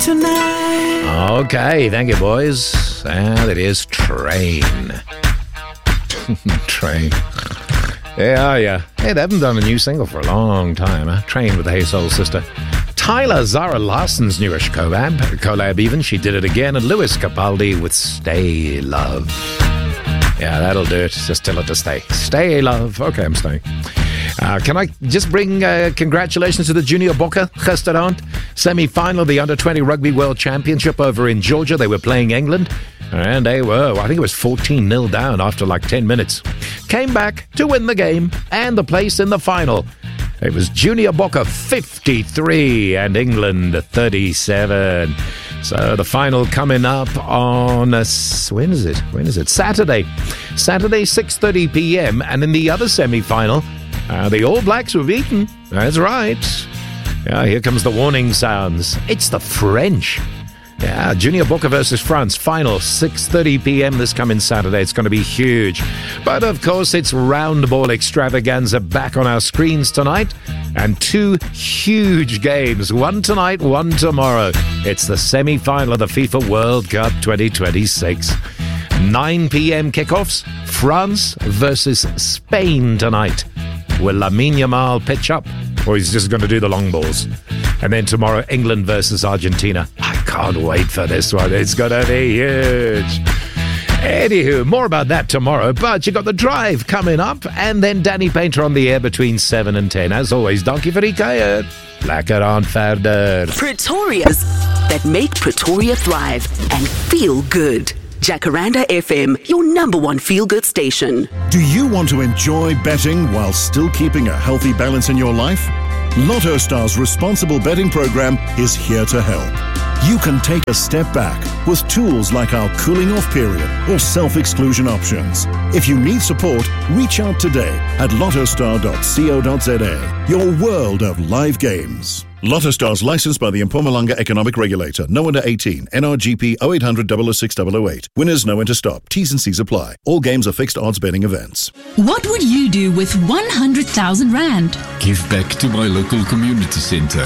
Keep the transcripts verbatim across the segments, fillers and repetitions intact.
tonight. Okay, thank you, boys. And it is Train. Train. Yeah, yeah. Hey, they haven't done a new single for a long time, huh? Train with the Hey Soul Sister. Tyler, Zara Larson's newish collab, collab even. She did it again. And Lewis Capaldi with Stay Love. Yeah, that'll do it. Just tell it to stay. Stay, love. Okay, I'm staying. Uh, can I just bring uh, congratulations to the Junior Bokke gisterand? Semi-final of the under twenty Rugby World Championship over in Georgia. They were playing England. And they were, I think it was fourteen nil down after like ten minutes. Came back to win the game and the place in the final. It was Junior Bokke fifty-three and England thirty-seven. So the final coming up on, a, when is it? When is it? Saturday. Saturday, six thirty p.m. And in the other semi-final, uh, the All Blacks were beaten. That's right. Yeah, here comes the warning sounds. It's the French. Yeah, Junior Bokke versus France, final, six thirty p.m. this coming Saturday. It's going to be huge. But, of course, it's round ball extravaganza back on our screens tonight. And two huge games, one tonight, one tomorrow. It's the semi-final of the FIFA World Cup twenty twenty-six. nine p.m. kickoffs, France versus Spain tonight. Will Lamine Yamal pitch up, or he's just going to do the long balls? And then tomorrow, England versus Argentina. I can't wait for this one. It's going to be huge. Anywho, more about that tomorrow. But you got The Drive coming up. And then Danny Painter on the air between seven and ten. As always, dankie vir die kuier. Lekker aan verder. Pretoria's that make Pretoria thrive and feel good. Jacaranda F M, your number one feel-good station. Do you want to enjoy betting while still keeping a healthy balance in your life? Lotto Star's responsible betting program is here to help. You can take a step back with tools like our cooling off period or self-exclusion options. If you need support, reach out today at lottostar dot co dot za. Your world of live games. Lotto Star's licensed by the Mpumalanga Economic Regulator. No under eighteen. N R G P oh eight hundred, double oh six, double oh eight. Winners know when to stop. T's and C's apply. All games are fixed odds betting events. What would you do with one hundred thousand rand? Give back to my local community centre.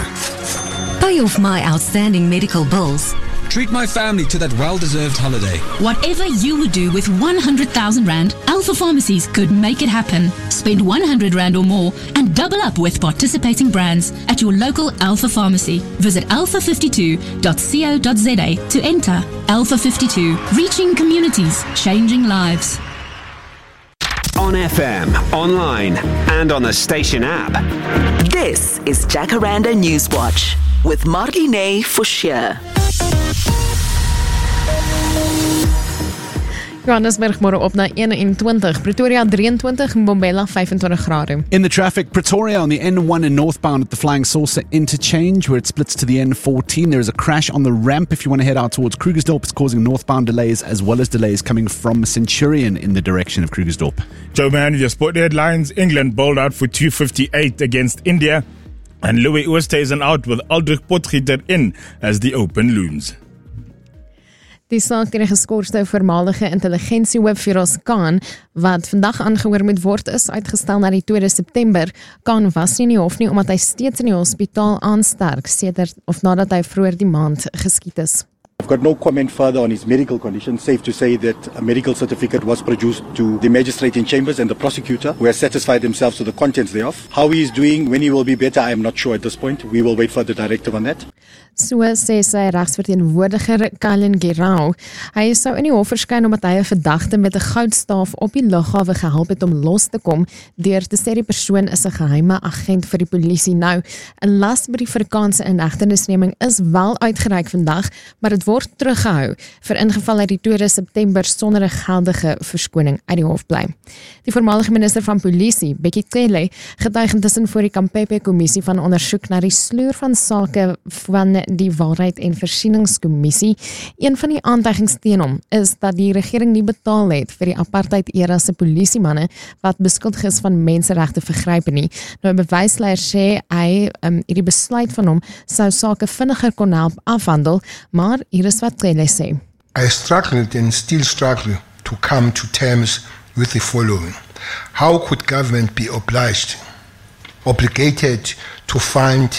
Pay off my outstanding medical bills. Treat my family to that well-deserved holiday. Whatever you would do with one hundred thousand rand, Alpha Pharmacies could make it happen. Spend one hundred rand or more and double up with participating brands at your local Alpha Pharmacy. Visit alpha fifty-two dot co dot za to enter. Alpha fifty-two, reaching communities, changing lives. On F M, online, and on the station app. This is Jacaranda Newswatch with Marlene Forshire. Johannesburg môre op na eenentwintig, Pretoria drieëntwintig, Mbombela vyfentwintig grade. In the traffic, Pretoria on the N one and northbound at the Flying Saucer interchange where it splits to the N fourteen. There is a crash on the ramp if you want to head out towards Krugersdorp. It's causing northbound delays as well as delays coming from Centurion in the direction of Krugersdorp. Joe Man, your sport headlines. England bowled out for two fifty-eight against India. And Louis Oosthuizen out with Aldrich Potgieter in as the open looms. Die saak teen die geskorste voormalige intelligensiehoof Firoz Khan, wat vandag aangehoor moet word, is uitgestel na die tweede September. Khan was nie in die hof nie, omdat hy steeds in die hospitaal aansterk, sedert of nadat hy vroeër die maand geskiet is. I've got no comment further on his medical condition. Safe to say that a medical certificate was produced to the magistrate in chambers and the prosecutor, who has satisfied themselves to the contents thereof. How he is doing, when he will be better, I am not sure at this point. We will wait for the directive on that. So sê sy regsverteenwoordiger Colin Gerau. Hy sou in die hof verskyn omdat hy 'n verdagte met 'n goudstaaf op die lughawe gehelp het om los te kom, deur te sê die persoon is 'n geheime agent vir die polisie. Nou, 'n lasbrief vir Kaanse inhegtenisneming is wel uitgereik vandag, maar dit word teruggehou vir ingeval hy die tweede September sonder 'n geldige verskoning uit die hof bly. Die voormalige minister van polisie, Bekkie Cele, getuig intussen voor die Kampepe-kommissie van ondersoek na die sloer van sake van die Waarheid en Versieningskommissie. Een van die aantuigings teen hom is dat die regering nie betaal het vir die apartheid-era se polisiemanne wat beskuldig is van menseregte vergrype nie. Nou 'n bewysleier sê hy um, hierdie besluit van hom sou sake vinniger kon help afhandel, maar hier is wat Cele sê. I struggled and still struggle to come to terms with the following. How could government be obliged, obligated to fund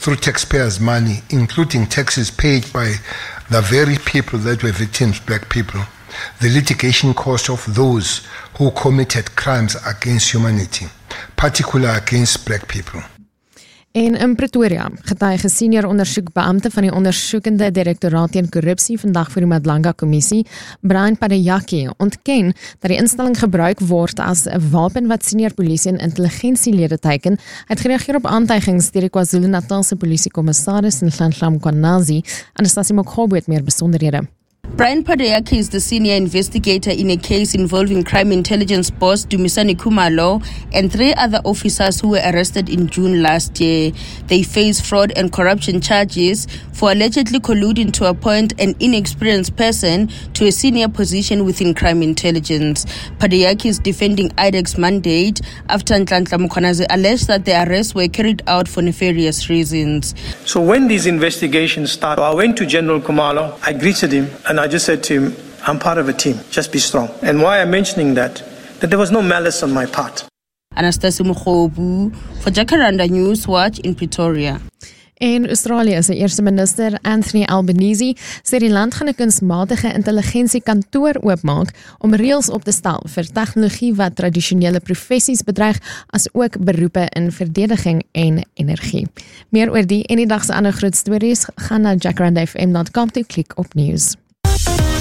through taxpayers' money, including taxes paid by the very people that were victims, black people, the litigation cost of those who committed crimes against humanity, particularly against black people. En in Pretoria, getuige senior ondersoekbeampte van die ondersoekende direktoraat teen korrupsie vandag vir die Madlanga Kommissie, Brian Padayaki, ontken dat die instelling gebruik word as 'n wapen wat senior polisie en intelligensielede teiken. Hy het gereageer op aantuigings deur die KwaZulu-Natalse polisiekommissaris Nhlanhla Mkhwanazi. Anastasie Mokgobo het meer besonderhede. Brian Padayaki is the senior investigator in a case involving crime intelligence boss Dumisani Khumalo and three other officers who were arrested in June last year. They face fraud and corruption charges for allegedly colluding to appoint an inexperienced person to a senior position within crime intelligence. Padayaki is defending I D E C's mandate after Nhlanhla Mkhwanazi alleged that the arrests were carried out for nefarious reasons. So when these investigations started, I went to General Khumalo, I greeted him, and I just said to him, I'm part of a team, just be strong. And why I'm mentioning that, that there was no malice on my part. Anastasie Mokgobo for Jacaranda News Watch in Pretoria. En Australië se eerste minister Anthony Albanese sê die land gaan 'n kunsmatige intelligensie kantoor oopmaak om reëls op te stel vir tegnologie wat tradisionele professies bedreig, as ook beroepe in verdediging en energie. Meer oor die en die dag se ander groot stories gaan na jacaranda f m dot com toe klik op nuus.